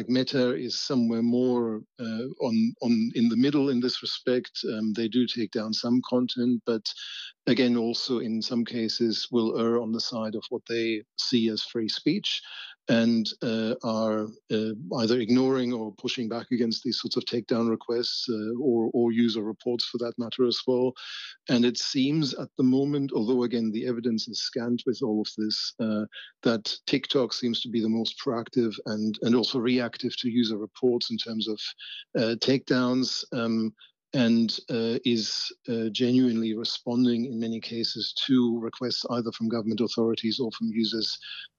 like Meta is somewhere more on in the middle in this respect. They do take down some content, but again, also in some cases will err on the side of what they see as free speech, and are either ignoring or pushing back against these sorts of takedown requests or user reports for that matter as well. And it seems at the moment, although again the evidence is scant with all of this, that TikTok seems to be the most proactive and also reactive to user reports in terms of takedowns. And is genuinely responding in many cases to requests either from government authorities or from users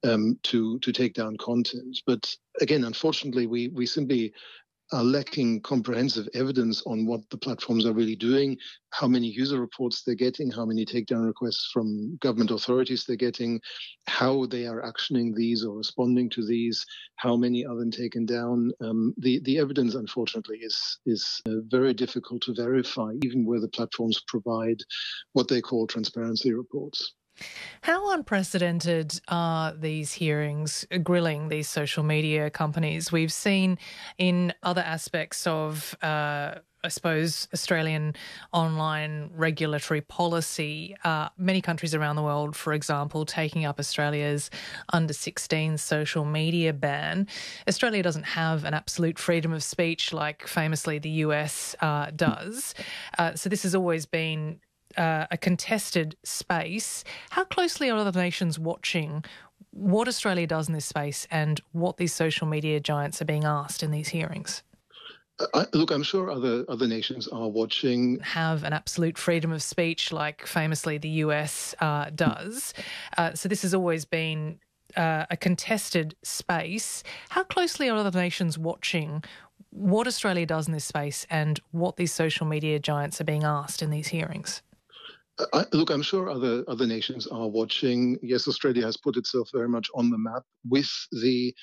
to take down content. But again, unfortunately, we simply are lacking comprehensive evidence on what the platforms are really doing, how many user reports they're getting, how many takedown requests from government authorities they're getting, how they are actioning these or responding to these, how many are then taken down. The evidence, unfortunately, is very difficult to verify, even where the platforms provide what they call transparency reports. How unprecedented are these hearings grilling these social media companies? We've seen in other aspects of, I suppose, Australian online regulatory policy, many countries around the world, for example, taking up Australia's under-16 social media ban. Australia doesn't have an absolute freedom of speech like famously the US does. So this has always been a contested space. How closely are other nations watching what Australia does in this space and what these social media giants are being asked in these hearings? Look, I'm sure other nations are watching. Have an absolute freedom of speech like famously the US does. So this has always been a contested space. How closely are other nations watching what Australia does in this space and what these social media giants are being asked in these hearings? Look, I'm sure other nations are watching. Yes, Australia has put itself very much on the map with the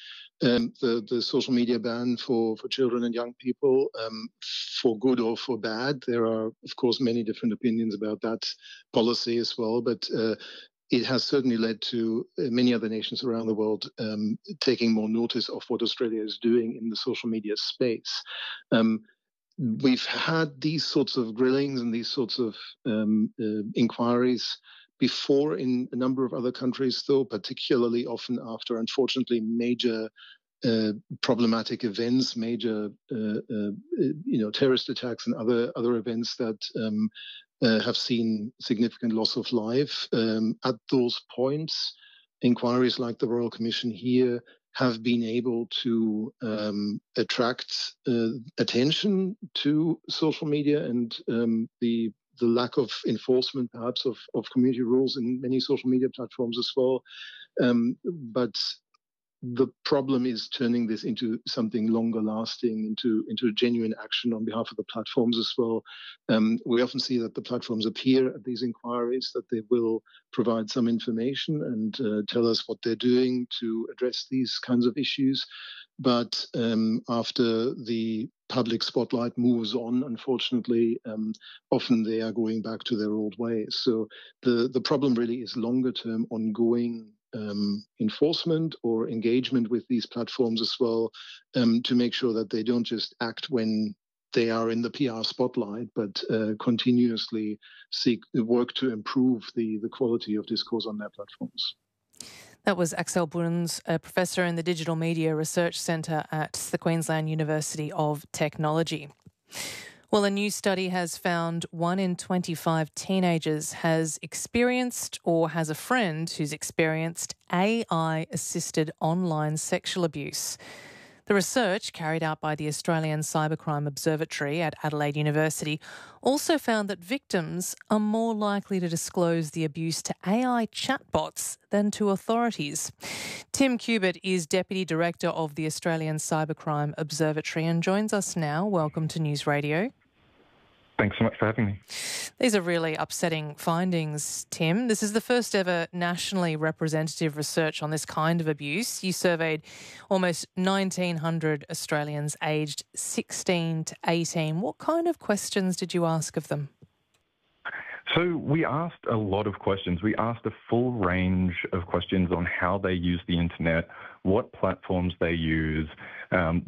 social media ban for children and young people, for good or for bad. There are, of course, many different opinions about that policy as well, but it has certainly led to many other nations around the world taking more notice of what Australia is doing in the social media space. We've had these sorts of grillings and these sorts of inquiries before in a number of other countries, though, particularly often after, unfortunately, major problematic events, major terrorist attacks and other events that have seen significant loss of life. At those points, inquiries like the Royal Commission here have been able to attract attention to social media and the lack of enforcement, perhaps, of community rules in many social media platforms as well. But the problem is turning this into something longer lasting, into genuine action on behalf of the platforms as well. We often see that the platforms appear at these inquiries, that they will provide some information and tell us what they're doing to address these kinds of issues. But after the public spotlight moves on, unfortunately, often they are going back to their old ways. So the problem really is longer term, ongoing enforcement or engagement with these platforms as well, to make sure that they don't just act when they are in the PR spotlight, but continuously work to improve the quality of discourse on their platforms. That was Axel Bruns, a professor in the Digital Media Research Centre at the Queensland University of Technology. Well, a new study has found 1 in 25 teenagers has experienced or has a friend who's experienced AI-assisted online sexual abuse. The research, carried out by the Australian Cybercrime Observatory at Adelaide University, also found that victims are more likely to disclose the abuse to AI chatbots than to authorities. Tim Cubitt is Deputy Director of the Australian Cybercrime Observatory and joins us now. Welcome to News Radio. Thanks so much for having me. These are really upsetting findings, Tim. This is the first ever nationally representative research on this kind of abuse. You surveyed almost 1,900 Australians aged 16 to 18. What kind of questions did you ask of them? So we asked a lot of questions. We asked a full range of questions on how they use the internet, what platforms they use,